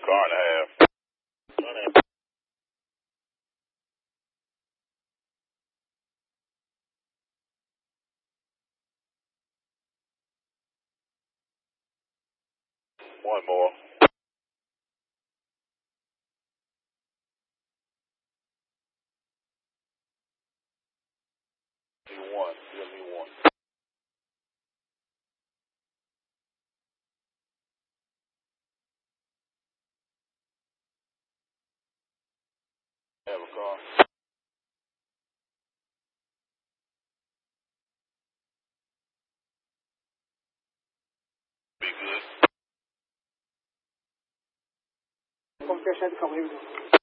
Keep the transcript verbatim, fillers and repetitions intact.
car and a half. One more. Give me one. Give me one. Have a car. Be good. Confession coming.